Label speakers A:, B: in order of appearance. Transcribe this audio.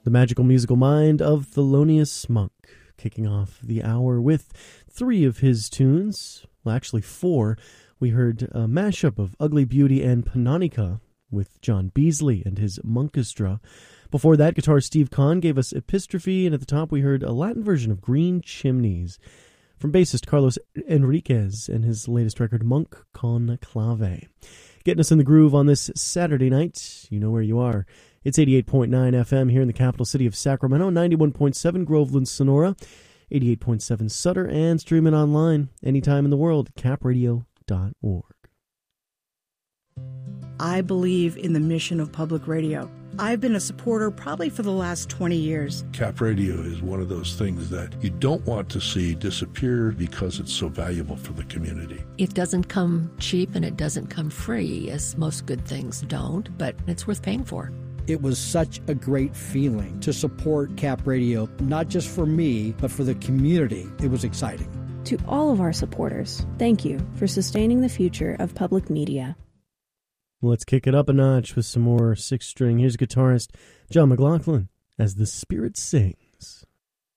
A: The magical musical mind of Thelonious Monk, kicking off the hour with three of his tunes. Well, actually four. We heard a mashup of Ugly Beauty and Panonica with John Beasley and his Monkestra. Before that, guitarist Steve Kahn gave us Epistrophe, and at the top we heard a Latin version of Green Chimneys from bassist Carlos Enriquez and his latest record, Monk Conclave. Getting us in the groove on this Saturday night, you know where you are. It's 88.9 FM here in the capital city of Sacramento, 91.7 Groveland, Sonora, 88.7 Sutter, and streaming online anytime in the world at capradio.org.
B: I believe in the mission of public radio. I've been a supporter probably for the last 20 years.
C: Cap Radio is one of those things that you don't want to see disappear because it's so valuable for the community.
D: It doesn't come cheap and it doesn't come free, as most good things don't, but it's worth paying for.
E: It was such a great feeling to support Cap Radio, not just for me, but for the community. It was exciting.
F: To all of our supporters, thank you for sustaining the future of public media.
A: Let's kick it up a notch with some more six-string. Here's guitarist John McLaughlin as The Spirit Sings.